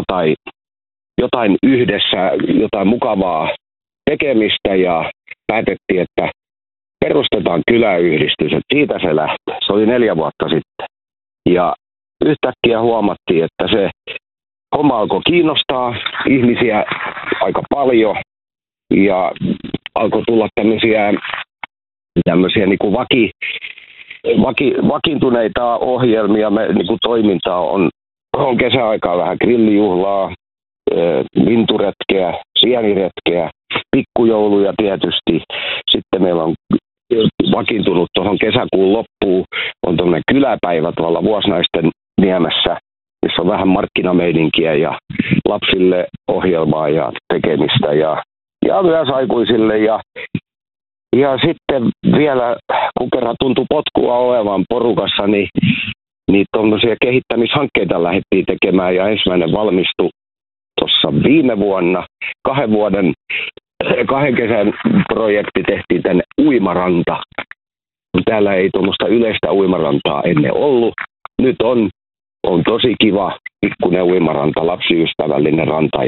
jotain yhdessä, jotain mukavaa tekemistä ja päätettiin, että perustetaan kyläyhdistys, että siitä se lähtee. Se oli 4 vuotta sitten. Ja yhtäkkiä huomattiin, että se homma alkoi kiinnostaa ihmisiä aika paljon ja alkoi tulla tämmöisiä niin kuin vakiintuneita ohjelmia. Niin kuin toimintaa on kesäaikaa vähän grillijuhlaa, linturetkeä, sieniretkeä, pikkujouluja tietysti. Sitten meillä on vakiintunut tuohon kesäkuun loppuun, on tuommoinen kyläpäivä tuolla Vuosnaisten niemessä, missä on vähän markkinameininkiä ja lapsille ohjelmaa ja tekemistä ja myös aikuisille. Ja sitten vielä, kun kerran tuntui potkua olevan porukassa, niin tuommoisia kehittämishankkeita lähdettiin tekemään ja ensimmäinen valmistui tuossa viime vuonna. 2 kesän projekti tehtiin tänne uimaranta. Täällä ei tuommoista yleistä uimarantaa ennen ollut. Nyt on tosi kiva pikkuinen uimaranta, lapsiystävällinen ranta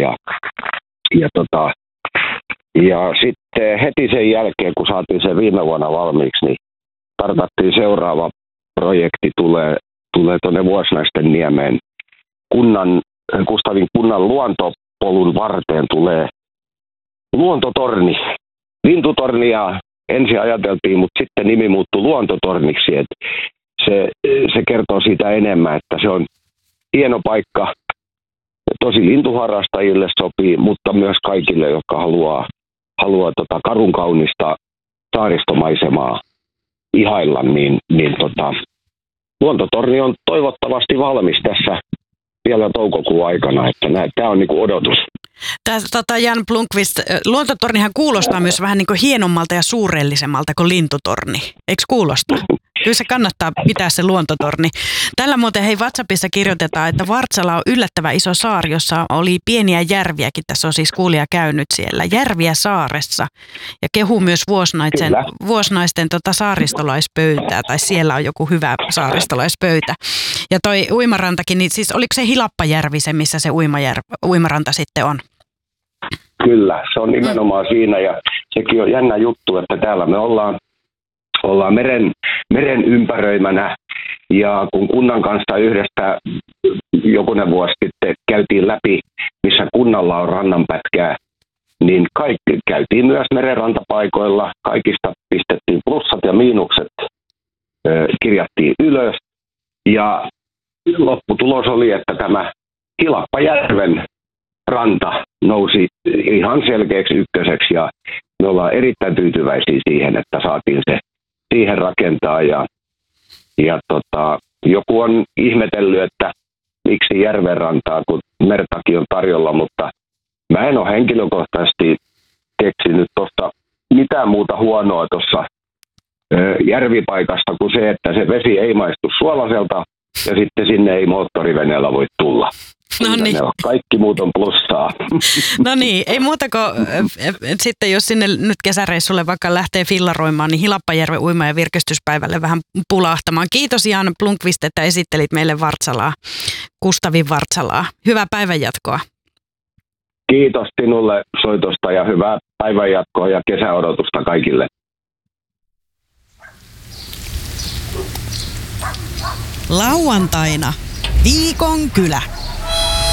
ja sitten heti sen jälkeen, kun saatiin se viime vuonna valmiiksi, niin tarkoittiin seuraava projekti tulee tuonne Vuosnaisten niemeen. Kustavin kunnan luontopolun varteen tulee luontotorni. Lintutornia ensin ajateltiin, mutta sitten nimi muuttui luontotorniksi. Se kertoo siitä enemmän, että se on hieno paikka. Tosi lintuharrastajille sopii, mutta myös kaikille, jotka haluaa karun kaunista saaristomaisemaa ihailla, niin luontotorni on toivottavasti valmis tässä vielä toukokuun aikana, että tämä on niin kuin odotus. Jan Blomqvist, luontotornihan kuulostaa myös vähän niin kuin hienommalta ja suurellisemmalta kuin lintutorni. Eikö kuulosta? Kyllä se kannattaa pitää se luontotorni. Tällä muuten WhatsAppissa kirjoitetaan, että Vartsala on yllättävän iso saari, jossa oli pieniä järviäkin. Tässä on siis kuulija käynyt siellä. Järviä saaressa. Ja kehuu myös Vuosnaisten saaristolaispöytää. Tai siellä on joku hyvä saaristolaispöytä. Ja toi uimarantakin, niin siis oliko se Hilappajärvi se, missä se uimaranta sitten on? Kyllä, se on nimenomaan siinä. Ja sekin on jännä juttu, että täällä me ollaan meren ympäröimänä, ja kun kunnan kanssa yhdestä jokunen vuosi sitten käytiin läpi, missä kunnalla on rannanpätkää, niin kaikki käytiin myös merenrantapaikoilla, kaikista pistettiin plussat ja miinukset, kirjattiin ylös, ja lopputulos oli, että tämä Hilappajärven ranta nousi ihan selkeäksi ykköseksi, ja me ollaan erittäin tyytyväisiä siihen, että saatiin se siihen rakentaa. Ja joku on ihmetellyt, että miksi järvenrantaa, kun mertakin on tarjolla, mutta mä en ole henkilökohtaisesti keksinyt tuosta mitään muuta huonoa tuossa järvipaikasta kuin se, että se vesi ei maistu suolaiselta ja sitten sinne ei moottoriveneellä voi tulla. No niin. Kaikki muut on plussaa. No niin, ei muuta kuin sitten jos sinne nyt kesäreissulle vaikka lähtee fillaroimaan, niin Hilappajärven uima- ja virkistyspäivälle vähän pulahtamaan. Kiitos Jan Blomqvist, että esittelit meille Vartsalaa, Kustavin Vartsalaa. Hyvää päivänjatkoa. Kiitos sinulle soitosta ja hyvää päivänjatkoa ja kesäodotusta kaikille. Lauantaina Viikon kylä.